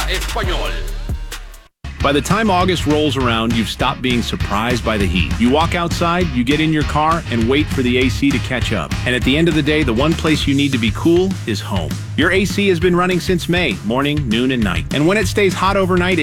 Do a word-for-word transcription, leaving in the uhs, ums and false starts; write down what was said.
Español. By the time August rolls around, you've stopped being surprised by the heat. You walk outside, you get in your car, and wait for the A C to catch up. And at the end of the day, the one place you need to be cool is home. Your A C has been running since May, morning, noon, and night. And when it stays hot overnight,